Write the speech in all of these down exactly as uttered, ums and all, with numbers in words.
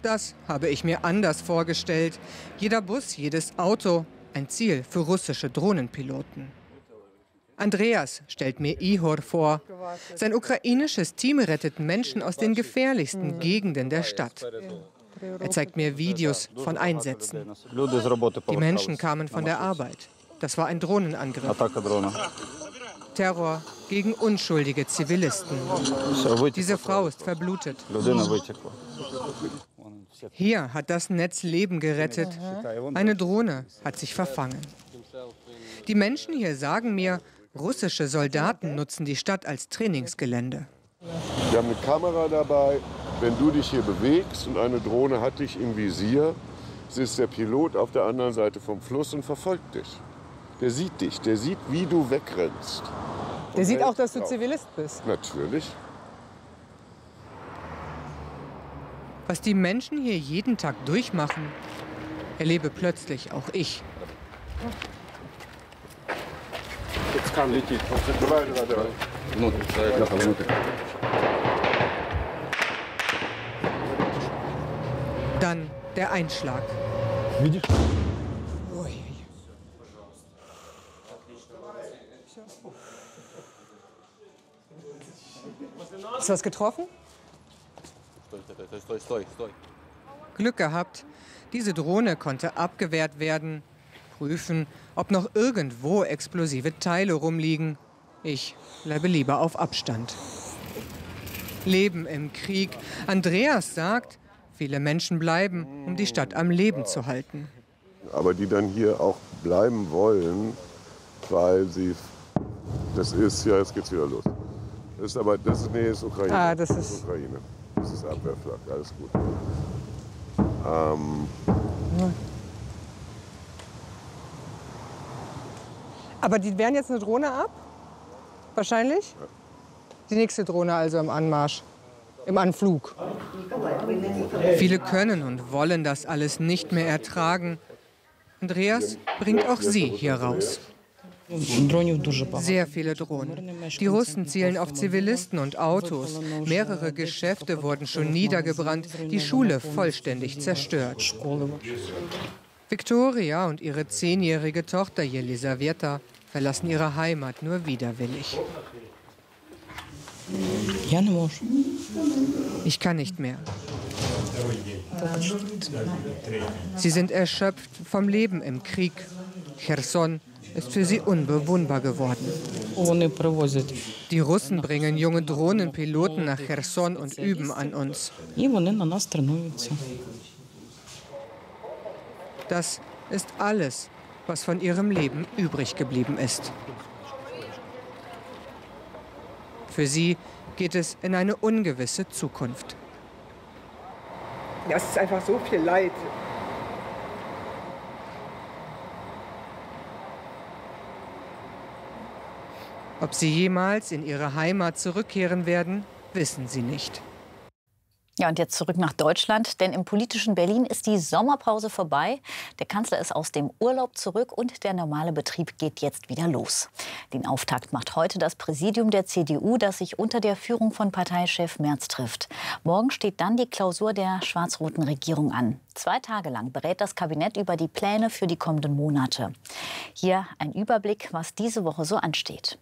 Das habe ich mir anders vorgestellt. Jeder Bus, jedes Auto, ein Ziel für russische Drohnenpiloten. Andreas stellt mir Ihor vor. Sein ukrainisches Team rettet Menschen aus den gefährlichsten Gegenden der Stadt. Er zeigt mir Videos von Einsätzen. Die Menschen kamen von der Arbeit. Das war ein Drohnenangriff. Terror gegen unschuldige Zivilisten. Diese Frau ist verblutet. Hier hat das Netz Leben gerettet. Eine Drohne hat sich verfangen. Die Menschen hier sagen mir, russische Soldaten nutzen die Stadt als Trainingsgelände. Wir haben eine Kamera dabei. Wenn du dich hier bewegst und eine Drohne hat dich im Visier, ist der Pilot auf der anderen Seite vom Fluss und verfolgt dich. Der sieht dich, der sieht, wie du wegrennst. Der sieht auch, dass du Zivilist bist. Natürlich. Was die Menschen hier jeden Tag durchmachen, erlebe plötzlich auch ich. Dann der Einschlag. Ist was getroffen? Glück gehabt, diese Drohne konnte abgewehrt werden. Prüfen, ob noch irgendwo explosive Teile rumliegen. Ich bleibe lieber auf Abstand. Leben im Krieg. Andreas sagt, viele Menschen bleiben, um die Stadt am Leben zu halten. Aber die dann hier auch bleiben wollen, weil sie, das ist, ja, jetzt geht's wieder los. Das ist aber, das ist, nee, ist Ukraine. Ah, das ist, das ist Ukraine. Das ist Abwehrflak, alles gut. Ähm, Aber die wehren jetzt eine Drohne ab? Wahrscheinlich? Ja. Die nächste Drohne also im Anmarsch, im Anflug. Viele können und wollen das alles nicht mehr ertragen. Andreas bringt auch sie hier raus. Sehr viele Drohnen. Die Russen zielen auf Zivilisten und Autos. Mehrere Geschäfte wurden schon niedergebrannt, die Schule vollständig zerstört. Viktoria und ihre zehnjährige Tochter Jelisaweta verlassen ihre Heimat nur widerwillig. Ich kann nicht mehr. Sie sind erschöpft vom Leben im Krieg. Cherson ist für sie unbewohnbar geworden. Die Russen bringen junge Drohnenpiloten nach Cherson und üben an uns. Das ist alles, was von ihrem Leben übrig geblieben ist. Für sie geht es in eine ungewisse Zukunft. Ja, es ist einfach so viel Leid. Ob sie jemals in ihre Heimat zurückkehren werden, wissen sie nicht. Ja, und jetzt zurück nach Deutschland, denn im politischen Berlin ist die Sommerpause vorbei. Der Kanzler ist aus dem Urlaub zurück und der normale Betrieb geht jetzt wieder los. Den Auftakt macht heute das Präsidium der C D U, das sich unter der Führung von Parteichef Merz trifft. Morgen steht dann die Klausur der schwarz-roten Regierung an. Zwei Tage lang berät das Kabinett über die Pläne für die kommenden Monate. Hier ein Überblick, was diese Woche so ansteht.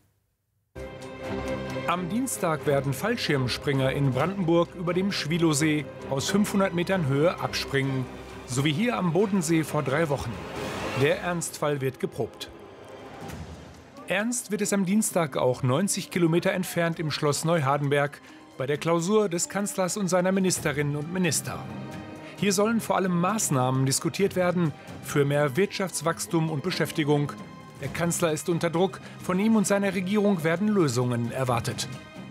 Am Dienstag werden Fallschirmspringer in Brandenburg über dem Schwilowsee aus fünfhundert Metern Höhe abspringen. So wie hier am Bodensee vor drei Wochen. Der Ernstfall wird geprobt. Ernst wird es am Dienstag auch neunzig Kilometer entfernt im Schloss Neuhardenberg bei der Klausur des Kanzlers und seiner Ministerinnen und Minister. Hier sollen vor allem Maßnahmen diskutiert werden für mehr Wirtschaftswachstum und Beschäftigung. Der Kanzler ist unter Druck. Von ihm und seiner Regierung werden Lösungen erwartet.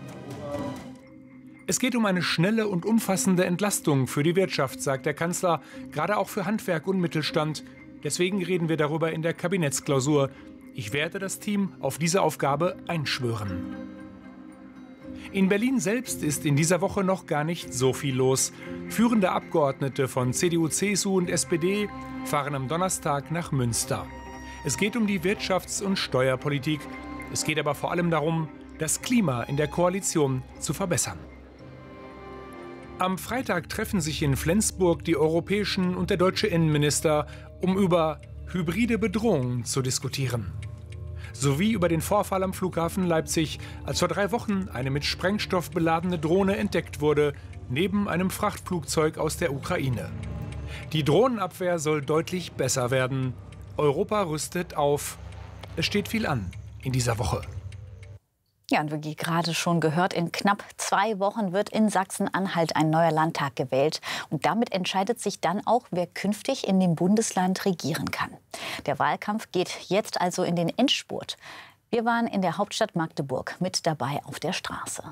Es geht um eine schnelle und umfassende Entlastung für die Wirtschaft, sagt der Kanzler, gerade auch für Handwerk und Mittelstand. Deswegen reden wir darüber in der Kabinettsklausur. Ich werde das Team auf diese Aufgabe einschwören. In Berlin selbst ist in dieser Woche noch gar nicht so viel los. Führende Abgeordnete von C D U, C S U und S P D fahren am Donnerstag nach Münster. Es geht um die Wirtschafts- und Steuerpolitik. Es geht aber vor allem darum, das Klima in der Koalition zu verbessern. Am Freitag treffen sich in Flensburg die europäischen und der deutsche Innenminister, um über hybride Bedrohungen zu diskutieren. Sowie über den Vorfall am Flughafen Leipzig, als vor drei Wochen eine mit Sprengstoff beladene Drohne entdeckt wurde, neben einem Frachtflugzeug aus der Ukraine. Die Drohnenabwehr soll deutlich besser werden. Europa rüstet auf. Es steht viel an in dieser Woche. Ja, und wie gerade schon gehört, in knapp zwei Wochen wird in Sachsen-Anhalt ein neuer Landtag gewählt. Und damit entscheidet sich dann auch, wer künftig in dem Bundesland regieren kann. Der Wahlkampf geht jetzt also in den Endspurt. Wir waren in der Hauptstadt Magdeburg mit dabei auf der Straße.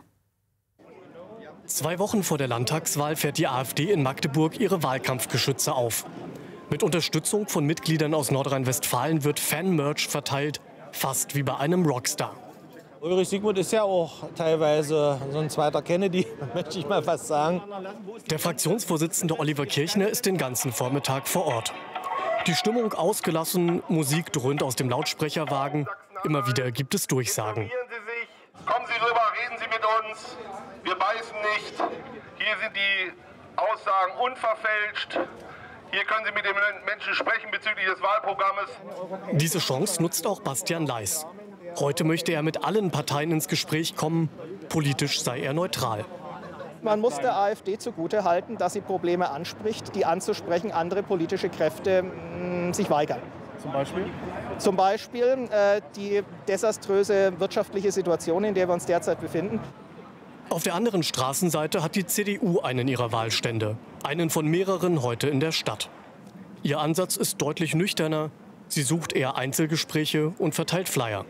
Zwei Wochen vor der Landtagswahl fährt die AfD in Magdeburg ihre Wahlkampfgeschütze auf. Mit Unterstützung von Mitgliedern aus Nordrhein-Westfalen wird Fan-Merch verteilt, fast wie bei einem Rockstar. Ulrich Siegmund ist ja auch teilweise so ein zweiter Kennedy, möchte ich mal fast sagen. Der Fraktionsvorsitzende Oliver Kirchner ist den ganzen Vormittag vor Ort. Die Stimmung ausgelassen, Musik dröhnt aus dem Lautsprecherwagen. Immer wieder gibt es Durchsagen. Kommen Sie rüber, reden Sie mit uns. Wir beißen nicht. Hier sind die Aussagen unverfälscht. Hier können Sie mit den Menschen sprechen bezüglich des Wahlprogrammes. Diese Chance nutzt auch Bastian Leis. Heute möchte er mit allen Parteien ins Gespräch kommen. Politisch sei er neutral. Man muss der AfD zugutehalten, dass sie Probleme anspricht, die anzusprechen andere politische Kräfte mh, sich weigern. Zum Beispiel? Zum Beispiel äh, die desaströse wirtschaftliche Situation, in der wir uns derzeit befinden. Auf der anderen Straßenseite hat die C D U einen ihrer Wahlstände. Einen von mehreren heute in der Stadt. Ihr Ansatz ist deutlich nüchterner. Sie sucht eher Einzelgespräche und verteilt Flyer.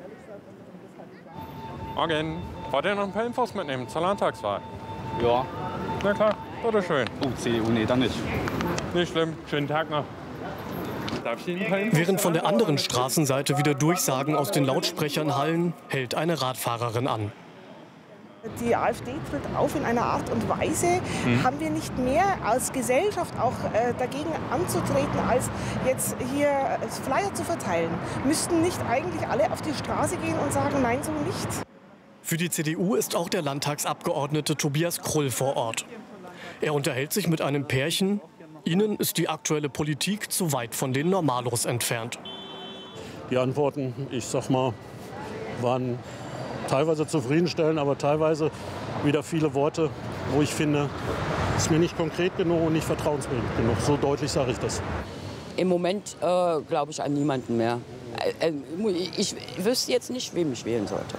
Morgen. Wollt ihr noch ein paar Infos mitnehmen zur Landtagswahl? Ja. Na klar, bitteschön. Oh, C D U, nee, dann nicht. Nicht schlimm. Schönen Tag noch. Darf ich Ihnen ein paar Infos? Während von der anderen Straßenseite wieder Durchsagen aus den Lautsprechern hallen, hält eine Radfahrerin an. Die AfD tritt auf in einer Art und Weise, hm. haben wir nicht mehr als Gesellschaft auch äh, dagegen anzutreten, als jetzt hier Flyer zu verteilen. Müssten nicht eigentlich alle auf die Straße gehen und sagen, nein, so nicht? Für die C D U ist auch der Landtagsabgeordnete Tobias Krull vor Ort. Er unterhält sich mit einem Pärchen. Ihnen ist die aktuelle Politik zu weit von den Normalos entfernt. Die Antworten, ich sag mal, waren teilweise zufriedenstellend, aber teilweise wieder viele Worte, wo ich finde, ist mir nicht konkret genug und nicht vertrauensbildend genug. So deutlich sage ich das. Im Moment äh, glaube ich an niemanden mehr. Äh, ich wüsste jetzt nicht, wem ich wählen sollte.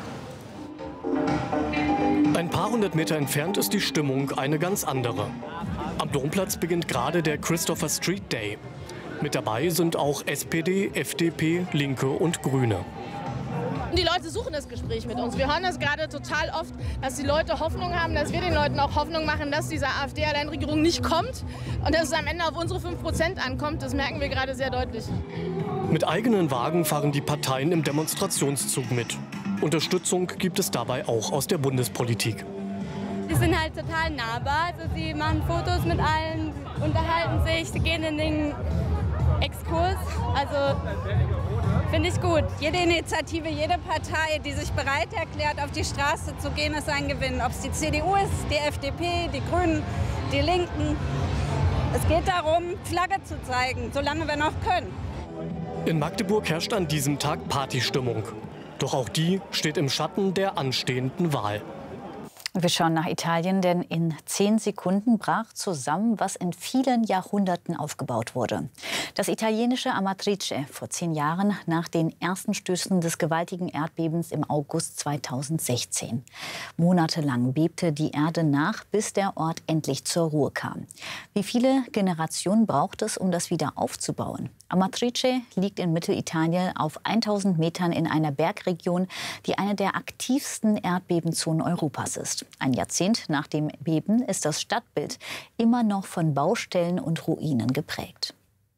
Ein paar hundert Meter entfernt ist die Stimmung eine ganz andere. Am Domplatz beginnt gerade der Christopher Street Day. Mit dabei sind auch S P D, F D P, Linke und Grüne. Die Leute suchen das Gespräch mit uns. Wir hören das gerade total oft, dass die Leute Hoffnung haben, dass wir den Leuten auch Hoffnung machen, dass diese AfD-Alleinregierung nicht kommt und dass es am Ende auf unsere fünf Prozent ankommt. Das merken wir gerade sehr deutlich. Mit eigenen Wagen fahren die Parteien im Demonstrationszug mit. Unterstützung gibt es dabei auch aus der Bundespolitik. Sie sind halt total nahbar. Also sie machen Fotos mit allen, unterhalten sich, sie gehen in den Exkurs. Also finde ich gut. Jede Initiative, jede Partei, die sich bereit erklärt, auf die Straße zu gehen, ist ein Gewinn. Ob es die C D U ist, die F D P, die Grünen, die Linken. Es geht darum, Flagge zu zeigen, solange wir noch können. In Magdeburg herrscht an diesem Tag Partystimmung. Doch auch die steht im Schatten der anstehenden Wahl. Wir schauen nach Italien, denn in zehn Sekunden brach zusammen, was in vielen Jahrhunderten aufgebaut wurde. Das italienische Amatrice vor zehn Jahren nach den ersten Stößen des gewaltigen Erdbebens im August zweitausendsechzehn. Monatelang bebte die Erde nach, bis der Ort endlich zur Ruhe kam. Wie viele Generationen braucht es, um das wieder aufzubauen? Amatrice liegt in Mittelitalien auf tausend Metern in einer Bergregion, die eine der aktivsten Erdbebenzonen Europas ist. Ein Jahrzehnt nach dem Beben ist das Stadtbild immer noch von Baustellen und Ruinen geprägt.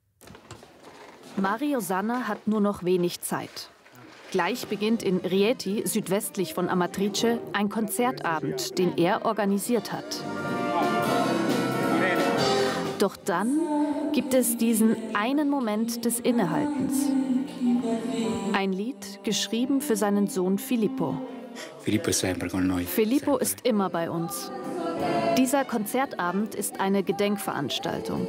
Mario Sanna hat nur noch wenig Zeit. Gleich beginnt in Rieti, südwestlich von Amatrice, ein Konzertabend, den er organisiert hat. Doch dann gibt es diesen einen Moment des Innehaltens. Ein Lied, geschrieben für seinen Sohn Filippo. Filippo ist immer bei uns. Dieser Konzertabend ist eine Gedenkveranstaltung.